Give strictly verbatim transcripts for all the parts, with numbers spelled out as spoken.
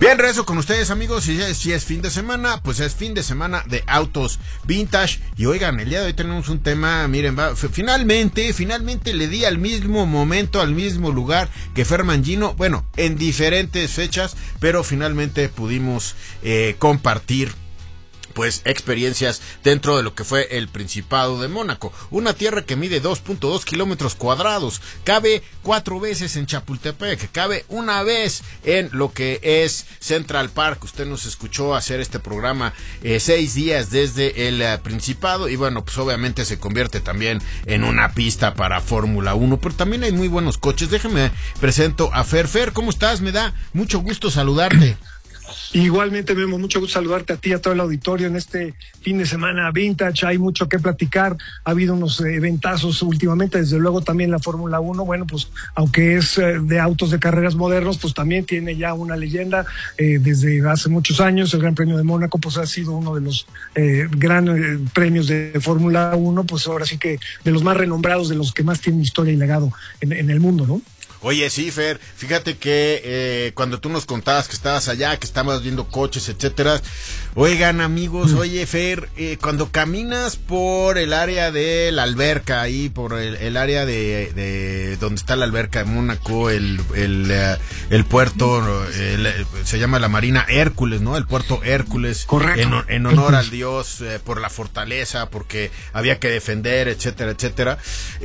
Bien, regreso con ustedes, amigos, y si es fin de semana, pues es fin de semana de autos vintage. Y oigan, el día de hoy tenemos un tema, miren, va, finalmente, finalmente le di al mismo momento, al mismo lugar que Fer Mangino, bueno, en diferentes fechas, pero finalmente pudimos eh, compartir pues experiencias dentro de lo que fue el Principado de Mónaco, una tierra que mide dos punto dos kilómetros cuadrados, cabe cuatro veces en Chapultepec, cabe una vez en lo que es Central Park. Usted nos escuchó hacer este programa eh, seis días desde el uh, Principado, y bueno, pues obviamente se convierte también en una pista para Fórmula uno, pero también hay muy buenos coches. Déjeme presento a Fer. Fer, ¿cómo estás? Me da mucho gusto saludarte. Igualmente, Memo, mucho gusto saludarte a ti y a todo el auditorio en este fin de semana vintage. Hay mucho que platicar, ha habido unos eventazos últimamente, desde luego también la Fórmula uno, bueno, pues aunque es eh, de autos de carreras modernos, pues también tiene ya una leyenda eh, desde hace muchos años. El Gran Premio de Mónaco pues ha sido uno de los eh, grandes premios de Fórmula uno, pues ahora sí que de los más renombrados, de los que más tienen historia y legado en, en el mundo, ¿no? Oye, sí, Fer, fíjate que eh, cuando tú nos contabas que estabas allá, que estabas viendo coches, etcétera, oigan, amigos, mm. oye, Fer, eh, cuando caminas por el área de la alberca, ahí por el, el área de, de donde está la alberca de Mónaco, el el, uh, el puerto, el, se llama la Marina Hércules, ¿no? El puerto Hércules. Correcto. En, en honor al dios, eh, por la fortaleza, porque había que defender, etcétera, etcétera.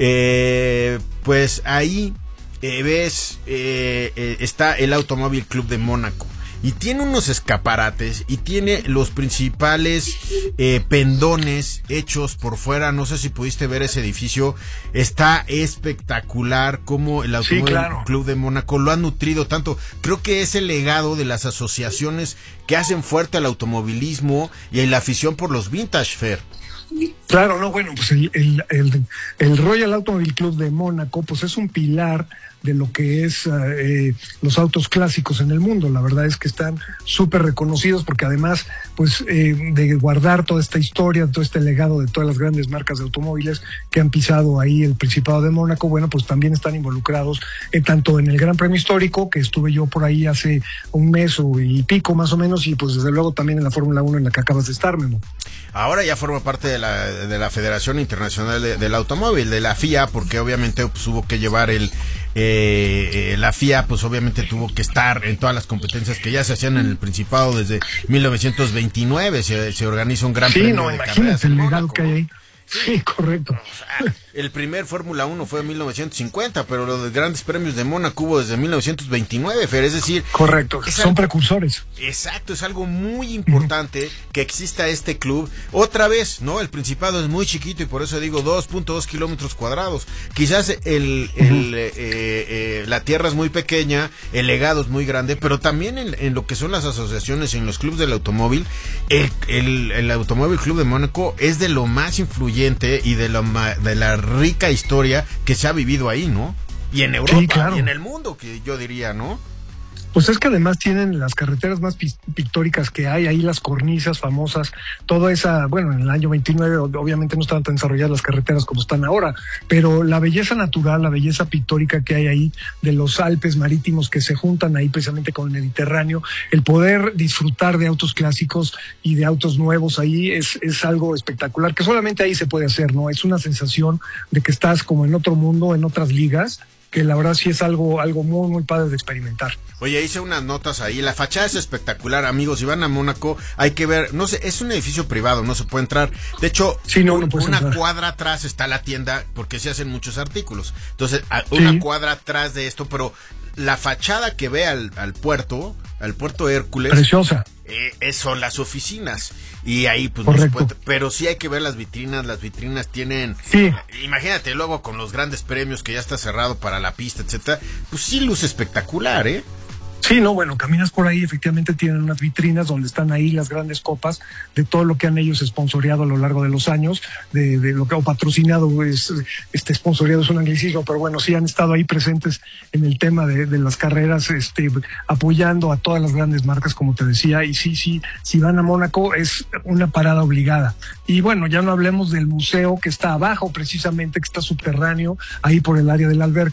Eh, pues ahí... Eh, ves, eh, eh, está el Automóvil Club de Mónaco y tiene unos escaparates y tiene los principales eh, pendones hechos por fuera. No sé si pudiste ver ese edificio, está espectacular como el Automóvil sí, claro. Club de Mónaco lo ha nutrido tanto. Creo que es el legado de las asociaciones que hacen fuerte al automovilismo y la afición por los vintage, Fer. Claro, no, bueno, pues el, el, el, el Royal Automobile Club de Mónaco pues es un pilar de lo que es eh, los autos clásicos en el mundo. La verdad es que están súper reconocidos porque además pues eh, de guardar toda esta historia, todo este legado de todas las grandes marcas de automóviles que han pisado ahí el Principado de Mónaco, bueno, pues también están involucrados eh, tanto en el Gran Premio Histórico, que estuve yo por ahí hace un mes o y pico más o menos, y pues desde luego también en la Fórmula uno en la que acabas de estar, Memo. Ahora ya forma parte de la, de la Federación Internacional de, del Automóvil, de la F I A, porque obviamente pues, hubo que llevar el... Eh, eh, la F I A pues obviamente tuvo que estar en todas las competencias que ya se hacían en el Principado desde mil novecientos veintinueve, se, se organiza un gran sí, premio no, de imagínate carreras el legado que hay ahí. Sí, correcto. O sea, el primer Fórmula uno fue en mil novecientos cincuenta, pero los de grandes premios de Mónaco hubo desde mil novecientos veintinueve, Fer, es decir... Correcto, son algo, precursores. Exacto, es algo muy importante uh-huh. que exista este club. Otra vez, ¿no? El Principado es muy chiquito y por eso digo dos punto dos kilómetros cuadrados. Quizás el, uh-huh. el eh, eh, la tierra es muy pequeña, el legado es muy grande, pero también en, en lo que son las asociaciones, en los clubes del automóvil, el, el, el Automóvil Club de Mónaco es de lo más influyente y de, lo, de la rica historia que se ha vivido ahí, ¿no? Y en Europa, sí, claro. y en el mundo, que yo diría, ¿no? Pues es que además tienen las carreteras más pictóricas que hay, ahí las cornisas famosas, toda esa, bueno, en el año veintinueve obviamente no estaban tan desarrolladas las carreteras como están ahora, pero la belleza natural, la belleza pictórica que hay ahí de los Alpes marítimos que se juntan ahí precisamente con el Mediterráneo, el poder disfrutar de autos clásicos y de autos nuevos ahí es, es algo espectacular, que solamente ahí se puede hacer, ¿no? Es una sensación de que estás como en otro mundo, en otras ligas, que la verdad sí es algo algo muy muy padre de experimentar. Oye, hice unas notas ahí, la fachada es espectacular, amigos, si van a Mónaco hay que ver, no sé, es un edificio privado, no se puede entrar, de hecho, sí, no, un, no una entrar. cuadra atrás está la tienda, porque se hacen muchos artículos, entonces, a, una sí. cuadra atrás de esto, pero la fachada que ve al, al puerto, al puerto Hércules, preciosa. Eh, son las oficinas y ahí pues no se puede, pero sí hay que ver las vitrinas, las vitrinas tienen, sí. imagínate luego con los grandes premios que ya está cerrado para la pista, etcétera, pues sí luce espectacular, ¿eh? Sí, no, bueno, caminas por ahí, efectivamente tienen unas vitrinas donde están ahí las grandes copas de todo lo que han ellos sponsoreado a lo largo de los años, de, de lo que o patrocinado, es, este sponsoreado es un anglicismo, pero bueno, sí han estado ahí presentes en el tema de, de las carreras, este, apoyando a todas las grandes marcas, como te decía, y sí, sí, si van a Mónaco es una parada obligada. Y bueno, ya no hablemos del museo que está abajo, precisamente, que está subterráneo, ahí por el área de la alberca,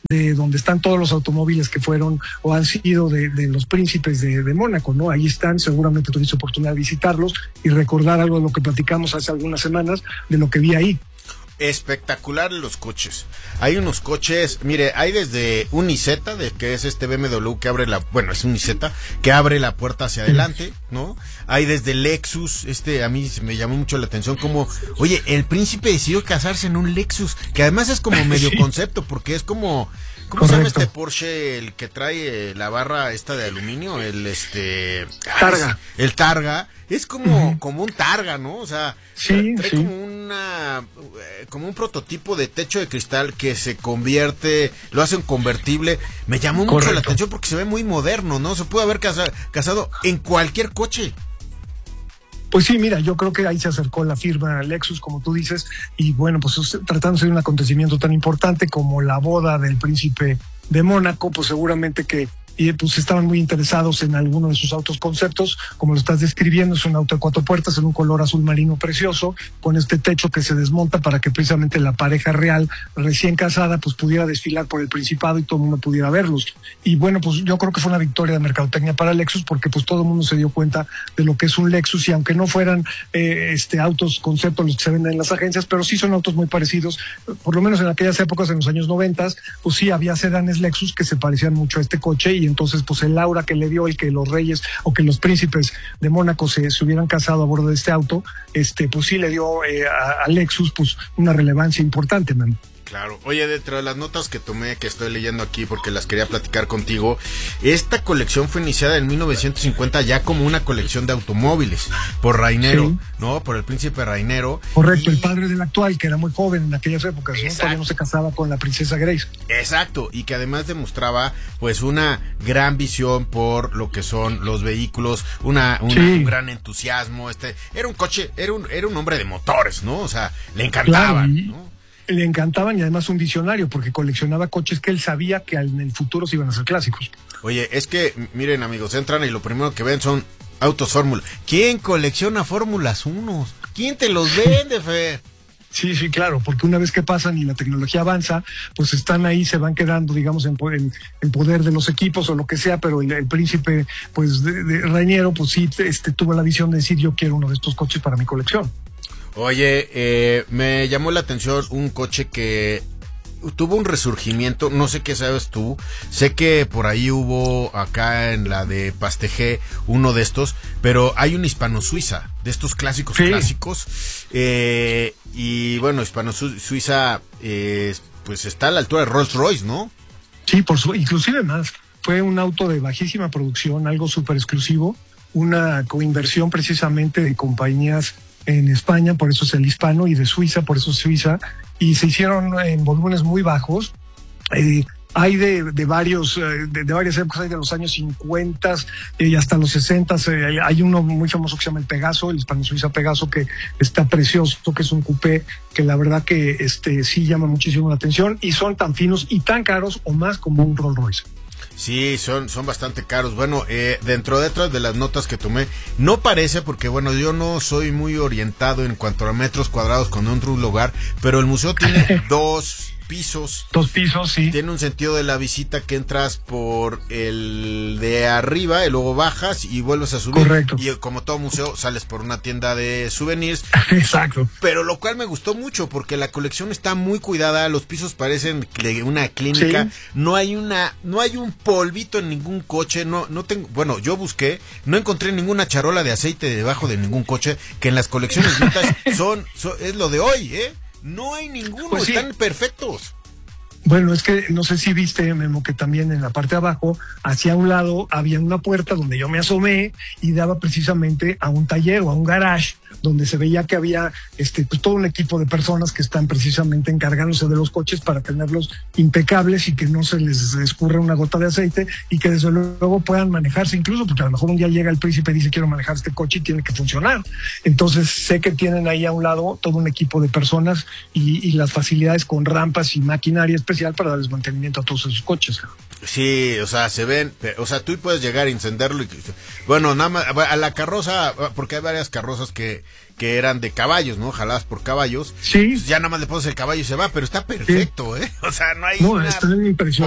de donde están todos los automóviles que fueron o han sido de, de los príncipes de, de Mónaco, ¿no? Ahí están, seguramente tuviste oportunidad de visitarlos y recordar algo de lo que platicamos hace algunas semanas, de lo que vi ahí. Espectacular los coches. Hay unos coches, mire, hay desde un Isetta, de que es este B M W que abre la, bueno, es un Isetta que abre la puerta hacia adelante, ¿no? Hay desde Lexus, este a mí me llamó mucho la atención como, oye, el príncipe decidió casarse en un Lexus, que además es como medio sí. concepto, porque es como, ¿cómo Correcto. se llama este Porsche, el que trae la barra esta de aluminio? El este Targa. Es, el Targa. Es como, uh-huh. como un Targa, ¿no? O sea, sí, trae sí. como una, como un prototipo de techo de cristal que se convierte, lo hace un convertible. Me llamó Correcto. mucho la atención porque se ve muy moderno, ¿no? Se puede haber casa, casado en cualquier coche. Pues sí, mira, yo creo que ahí se acercó la firma Lexus, como tú dices, y bueno, pues tratándose de un acontecimiento tan importante como la boda del príncipe de Mónaco, pues seguramente que y pues estaban muy interesados en alguno de sus autos conceptos, como lo estás describiendo, es un auto de cuatro puertas en un color azul marino precioso, con este techo que se desmonta para que precisamente la pareja real recién casada pues pudiera desfilar por el Principado y todo el mundo pudiera verlos. Y bueno, pues yo creo que fue una victoria de mercadotecnia para Lexus, porque pues todo el mundo se dio cuenta de lo que es un Lexus, y aunque no fueran eh, este autos conceptos los que se venden en las agencias, pero sí son autos muy parecidos, por lo menos en aquellas épocas, en los años noventas, pues sí había sedanes Lexus que se parecían mucho a este coche, y entonces pues el aura que le dio el que los reyes o que los príncipes de Mónaco se, se hubieran casado a bordo de este auto, este pues sí le dio eh, a, a Lexus pues una relevancia importante, man. Claro. Oye, dentro de las notas que tomé, que estoy leyendo aquí porque las quería platicar contigo, esta colección fue iniciada en mil novecientos cincuenta ya como una colección de automóviles por Rainero, sí. ¿no? Por el príncipe Rainero. Correcto, y... el padre del actual, que era muy joven en aquellas épocas, ¿no? Todavía no se casaba con la princesa Grace. Exacto, y que además demostraba pues una gran visión por lo que son los vehículos, una, una sí. un gran entusiasmo. Este era un coche, era un, era un hombre de motores, ¿no? O sea, le encantaban, claro, y... ¿no? Le encantaban, y además un visionario, porque coleccionaba coches que él sabía que en el futuro se iban a ser clásicos. Oye, es que, miren amigos, entran y lo primero que ven son autos Fórmula. ¿Quién colecciona Fórmulas uno? ¿Quién te los vende, Fer? Sí, sí, claro, porque una vez que pasan y la tecnología avanza, pues están ahí, se van quedando, digamos, en, en, en poder de los equipos o lo que sea, pero el, el príncipe, pues, de, de Rainero, pues sí, este, tuvo la visión de decir, yo quiero uno de estos coches para mi colección. Oye, eh, me llamó la atención un coche que tuvo un resurgimiento, no sé qué sabes tú, sé que por ahí hubo acá en la de Pastegé uno de estos, pero hay un Hispano-Suiza, de estos clásicos sí. clásicos, eh, y bueno, Hispano-Suiza eh, pues está a la altura de Rolls Royce, ¿no? Sí, por su, inclusive más, fue un auto de bajísima producción, algo súper exclusivo, una coinversión precisamente de compañías en España, por eso es el Hispano, y de Suiza, por eso es Suiza, y se hicieron en volúmenes muy bajos. Eh, hay de, de varios, de, de varias épocas, hay de los años cincuenta eh, y hasta los sesenta. Eh, hay uno muy famoso que se llama el Pegaso, el Hispano-Suiza Pegaso, que está precioso, que es un coupé que la verdad que este sí llama muchísimo la atención, y son tan finos y tan caros o más como un Rolls Royce. Sí, son, son bastante caros. Bueno, eh, dentro de otras de las notas que tomé, no parece, porque bueno, yo no soy muy orientado en cuanto a metros cuadrados cuando entro a un lugar, pero el museo tiene dos pisos. Dos pisos, sí. Tiene un sentido de la visita que entras por el de arriba y luego bajas y vuelves a subir. Correcto. Y como todo museo, sales por una tienda de souvenirs. Exacto. Pero lo cual me gustó mucho porque la colección está muy cuidada, los pisos parecen una clínica, sí. no hay una, no hay un polvito en ningún coche, no, no tengo, bueno, yo busqué, no encontré ninguna charola de aceite debajo de ningún coche, que en las colecciones vintage son, son, es lo de hoy, ¿eh? No hay ninguno, pues sí. Están perfectos. Bueno, es que no sé si viste, Memo, que también en la parte de abajo, hacia un lado, había una puerta donde yo me asomé y daba precisamente a un taller o a un garage, donde se veía que había este pues todo un equipo de personas que están precisamente encargándose de los coches para tenerlos impecables y que no se les escurra una gota de aceite, y que desde luego puedan manejarse, incluso porque a lo mejor un día llega el príncipe y dice quiero manejar este coche y tiene que funcionar. Entonces sé que tienen ahí a un lado todo un equipo de personas y, y las facilidades con rampas y maquinaria especial especial para darles mantenimiento a todos esos coches. Sí, o sea, se ven, o sea, tú puedes llegar a encenderlo y, bueno, nada más, a la carroza, porque hay varias carrozas que, que eran de caballos, ¿no? Jaladas por caballos. Sí. Pues ya nada más le pones el caballo y se va, pero está perfecto, sí. ¿eh? O sea, no hay No, una... está impresionante.